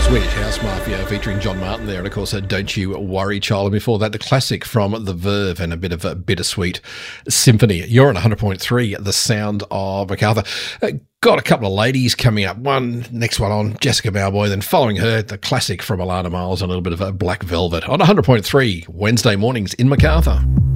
Swedish House Mafia featuring John Martin there, and of course, Don't You Worry, Child. And before that, the classic from The Verve and a bit of a bittersweet symphony. You're on 100.3, The Sound of Macarthur. Got a couple of ladies coming up. Next one on, Jessica Mauboy, then following her, the classic from Alana Miles and a little bit of a Black Velvet on 100.3 Wednesday mornings in Macarthur.